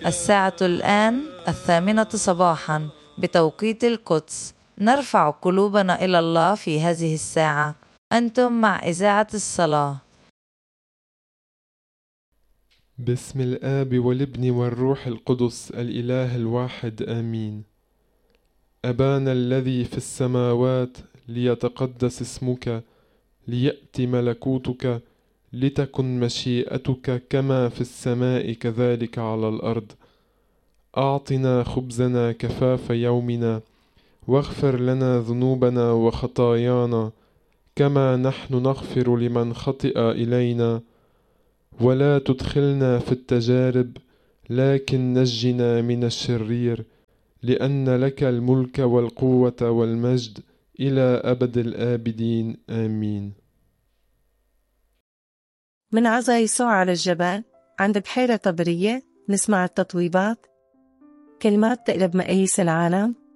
الساعة الآن 8 صباحا بتوقيت القدس. نرفع قلوبنا إلى الله في هذه الساعة. أنتم مع إذاعة الصلاة. باسم الآب والابن والروح القدس الإله الواحد آمين. أبانا الذي في السماوات، ليتقدس اسمك، ليأتي ملكوتك، لتكن مشيئتك كما في السماء كذلك على الأرض. أعطنا خبزنا كفاف يومنا، واغفر لنا ذنوبنا وخطايانا كما نحن نغفر لمن خطئ إلينا، ولا تدخلنا في التجارب لكن نجنا من الشرير، لأن لك الملك والقوة والمجد إلى أبد الآبدين آمين. من عزا يسوع على الجبل عند بحيرة طبرية نسمع التطويبات، كلمات تقلب مقاييس العالم،